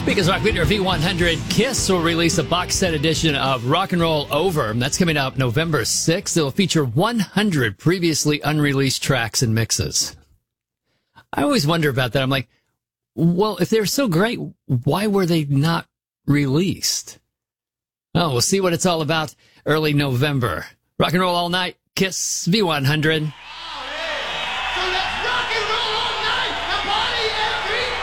Because Rock Leader V100, Kiss will release a box set edition of Rock and Roll Over. That's coming out November 6th. It'll feature 100 previously unreleased tracks and mixes. I always wonder about that. I'm like, well, if they're so great, why were they not released? Oh, we'll see what it's all about early November. Rock and Roll All Night, Kiss V100.